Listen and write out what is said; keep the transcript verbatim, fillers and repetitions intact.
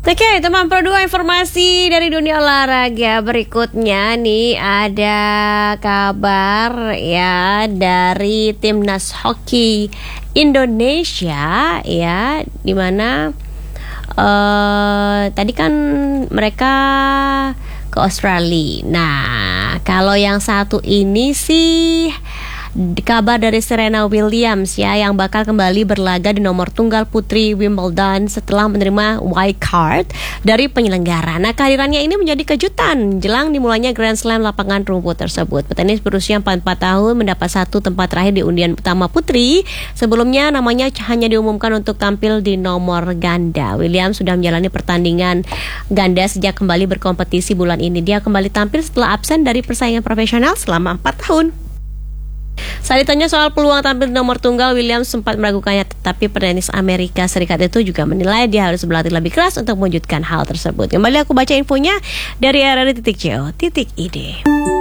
Oke, teman Pro dua, informasi dari dunia olahraga berikutnya nih, ada kabar ya dari timnas hoki Indonesia ya, dimana uh, tadi kan mereka ke Australia. Nah, kalau yang satu ini sih kabar dari Serena Williams ya, yang bakal kembali berlaga di nomor tunggal putri Wimbledon setelah menerima wild card dari penyelenggara. Nah, kehadirannya ini menjadi kejutan jelang dimulainya Grand Slam lapangan rumput tersebut. Petenis berusia empat puluh empat tahun mendapat satu tempat terakhir di undian utama putri. Sebelumnya namanya hanya diumumkan untuk tampil di nomor ganda. Williams sudah menjalani pertandingan ganda sejak kembali berkompetisi bulan ini. Dia kembali tampil setelah absen dari persaingan profesional selama empat tahun. Saat ditanya soal peluang tampil di nomor tunggal, Williams sempat meragukannya, tetapi petenis Amerika Serikat itu juga menilai dia harus berlatih lebih keras untuk mewujudkan hal tersebut. Kembali aku baca infonya dari r r i titik co titik i d.